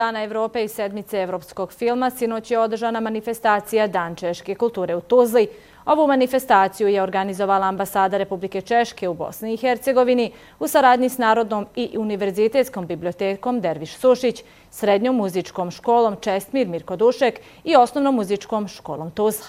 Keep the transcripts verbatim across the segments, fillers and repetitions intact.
Dana Evrope i sedmice evropskog filma sinoć je održana manifestacija Dan češke kulture u Tuzli. Ovu manifestaciju je organizovala ambasada Republike Češke u Bosni i Hercegovini u saradnji s Narodnom i univerzitetskom bibliotekom Derviš Sušić, srednjom muzičkom školom Čestmir Mirko Dušek i osnovnom muzičkom školom Tuzla.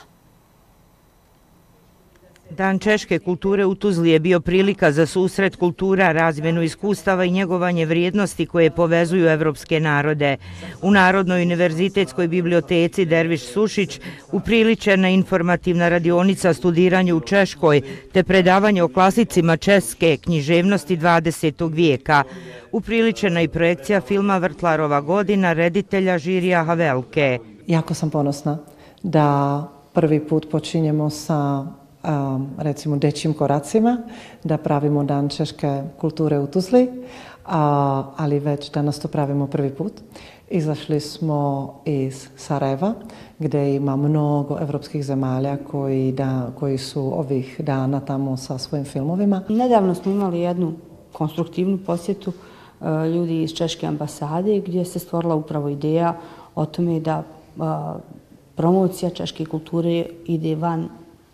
Dan češke kulture u Tuzli je bio prilika za susret kultura, razmjenu iskustava i njegovanje vrijednosti koje povezuju evropske narode. U Narodnoj univerzitetskoj biblioteci Derviš Sušić upriličena informativna radionica studiranje u Češkoj te predavanje o klasicima česke književnosti dvadesetog vijeka. Upriličena i projekcija filma Vrtlarova godina reditelja Žirija Havelke. Jako sam ponosna da prvi put počinjemo sa Um, recimo dečjim koracima, da pravimo Dan češke kulture u Tuzli, a, ali već danas to pravimo prvi put. Izašli smo iz Sarajeva, gdje ima mnogo evropskih zemalja koji, da, koji su ovih dana tamo sa svojim filmovima. Nedavno smo imali jednu konstruktivnu posjetu uh, ljudi iz Češke ambasade, gdje se stvorila upravo ideja o tome da uh, promocija češke kulture ide van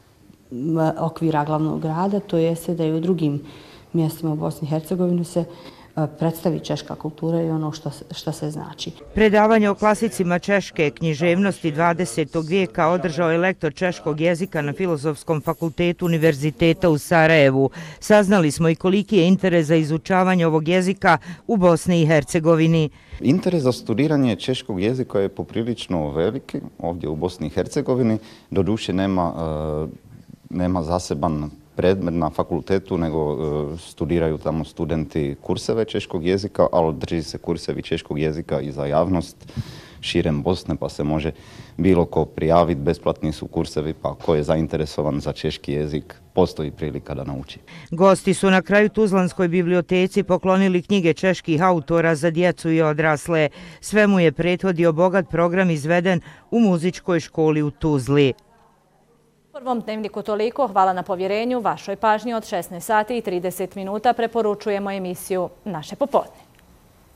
okvira glavnog grada, to jeste da i u drugim mjestima u Bosni i Hercegovini se predstavi češka kultura i ono što, što se znači. Predavanje o klasicima češke književnosti dvadesetog vijeka održao je lektor češkog jezika na Filozofskom fakultetu Univerziteta u Sarajevu. Saznali smo i koliki je interes za izučavanje ovog jezika u Bosni i Hercegovini. Interes za studiranje češkog jezika je poprilično veliki ovdje u Bosni i Hercegovini. Doduše nema nema zaseban predmet na fakultetu, nego studiraju tamo studenti kurseve češkog jezika, ali drži se kursevi češkog jezika i za javnost širem Bosne, pa se može bilo ko prijaviti, besplatni su kursevi, pa ko je zainteresovan za češki jezik, postoji prilika da nauči. Gosti su na kraju Tuzlanskoj biblioteci poklonili knjige čeških autora za djecu i odrasle. Svemu je prethodio bogat program izveden u muzičkoj školi u Tuzli. U prvom dnevniku toliko. Hvala na povjerenju. Vašoj pažnji od šesnaest sati i trideset minuta preporučujemo emisiju Naše popodne.